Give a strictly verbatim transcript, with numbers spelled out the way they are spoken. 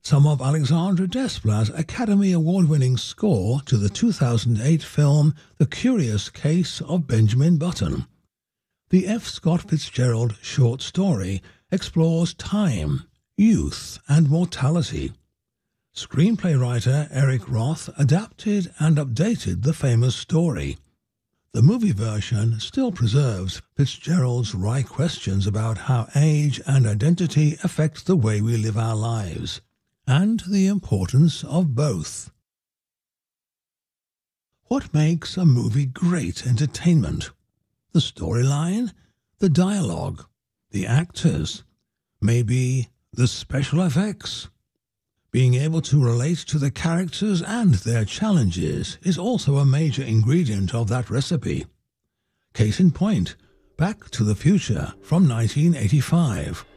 some of Alexandre Desplat's Academy Award-winning score to the two thousand eight film The Curious Case of Benjamin Button. The F. Scott Fitzgerald short story explores time, youth, and mortality. Screenplay writer Eric Roth adapted and updated the famous story. The movie version still preserves Fitzgerald's wry questions about how age and identity affect the way we live our lives, and the importance of both. What makes a movie great entertainment? The storyline, the dialogue, the actors, maybe the special effects. Being able to relate to the characters and their challenges is also a major ingredient of that recipe. Case in point, Back to the Future from nineteen eighty-five.